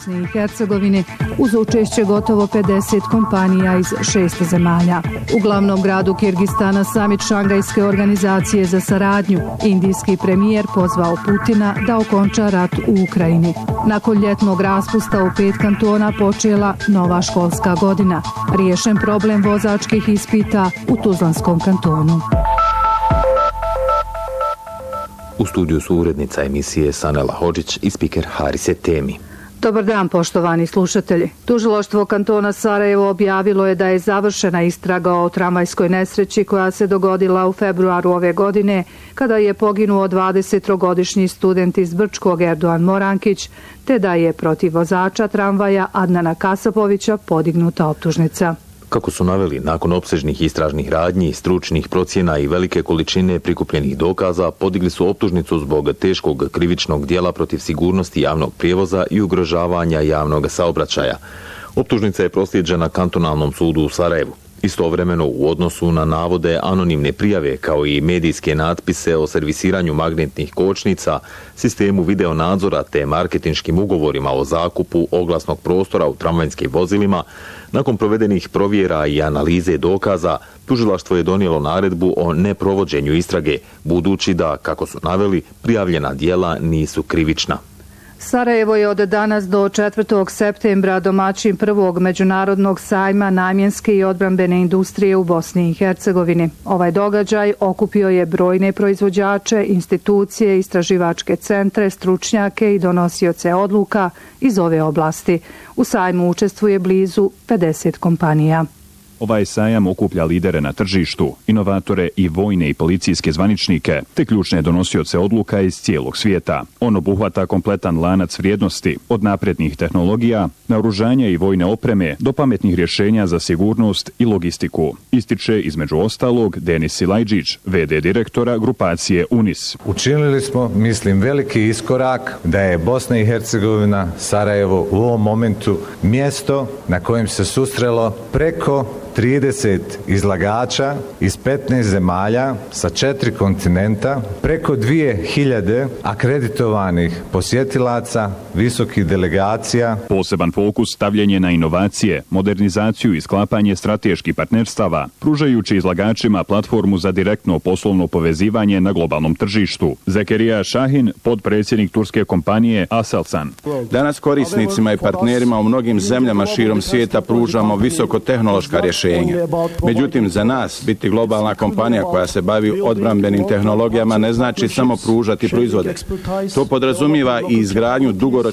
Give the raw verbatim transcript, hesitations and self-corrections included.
Bosni i Hercegovini uz učešće gotovo pedeset kompanija iz šest zemalja. U glavnom gradu Kirgistana samit Šangajske organizacije za saradnju, indijski premijer pozvao Putina da okonča rat u Ukrajini. Nakon ljetnog raspusta u pet kantona počela nova školska godina. Riješen problem vozačkih ispita u Tuzlanskom kantonu. U studiju su urednica emisije Sanela Hodžić i spiker Harise Temi. Dobar dan, poštovani slušatelji. Tužilaštvo kantona Sarajevo objavilo je da je završena istraga o tramvajskoj nesreći koja se dogodila u februaru ove godine, kada je poginuo dvadesettrogodišnji student iz Brčkog Erdogan Morankić, te da je protiv vozača tramvaja Adnana Kasapovića podignuta optužnica. Kako su naveli, nakon opsežnih istražnih radnji, stručnih procjena i velike količine prikupljenih dokaza, podigli su optužnicu zbog teškog krivičnog djela protiv sigurnosti javnog prijevoza i ugrožavanja javnog saobraćaja. Optužnica je proslijeđena kantonalnom sudu u Sarajevu. Istovremeno u odnosu na navode anonimne prijave kao i medijske natpise o servisiranju magnetnih kočnica, sistemu videonadzora te marketinškim ugovorima o zakupu oglasnog prostora u tramvajskim vozilima, nakon provedenih provjera i analize dokaza, tužilaštvo je donijelo naredbu o neprovođenju istrage, budući da, kako su naveli, prijavljena djela nisu krivična. Sarajevo je od danas do četvrtog septembra domaćin prvog međunarodnog sajma namjenske i odbrambene industrije u Bosni i Hercegovini. Ovaj događaj okupio je brojne proizvođače, institucije, istraživačke centre, stručnjake i donosioce odluka iz ove oblasti. U sajmu učestvuje blizu pedeset kompanija. Ovaj sajam okuplja lidere na tržištu, inovatore i vojne i policijske zvaničnike, te ključne donosioce odluka iz cijelog svijeta. On obuhvata kompletan lanac vrijednosti, od naprednih tehnologija, naoružanja i vojne opreme do pametnih rješenja za sigurnost i logistiku. Ističe između ostalog Denis Silajđić, ve de direktora grupacije UNIS. Učinili smo, mislim, veliki iskorak da je Bosna i Hercegovina, Sarajevo u ovom momentu mjesto na kojem se susrelo preko trideset izlagača iz petnaest zemalja sa četiri kontinenta, preko dvije hiljade akreditovanih posjetilaca, visokih delegacija. Poseban fokus stavljen je na inovacije, modernizaciju i sklapanje strateških partnerstava, pružajući izlagačima platformu za direktno poslovno povezivanje na globalnom tržištu. Zekerija Šahin, podpredsjednik turske kompanije Aselsan. Danas korisnicima i partnerima u mnogim zemljama širom svijeta pružamo visokotehnološka rješenja. Međutim, za nas biti globalna kompanija koja se bavi odbrambenim tehnologijama ne znači samo pružati proizvode. To podrazumijeva i izgradnju dugoročnih